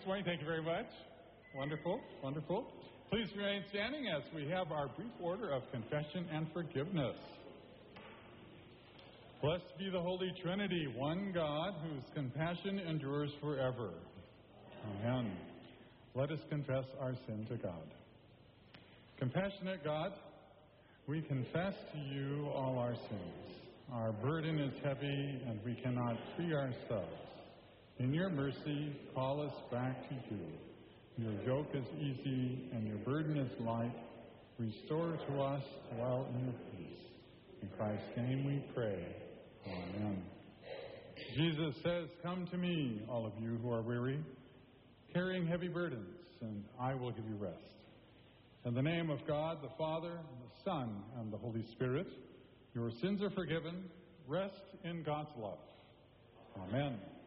morning. Thank you very much. Wonderful, wonderful. Please remain standing as we have our brief order of confession and forgiveness. Blessed be the Holy Trinity, one God, whose compassion endures forever. Amen. Let us confess our sin to God. Compassionate God, we confess to you all our sins. Our burden is heavy, and we cannot free ourselves. In your mercy, call us back to you. Your yoke is easy, and your burden is light. Restore to us to dwell in your peace. In Christ's name we pray. Amen. Jesus says, "Come to me, all of you who are weary, carrying heavy burdens, and I will give you rest." In the name of God, the Father, and the Son, and the Holy Spirit, your sins are forgiven. Rest in God's love. Amen.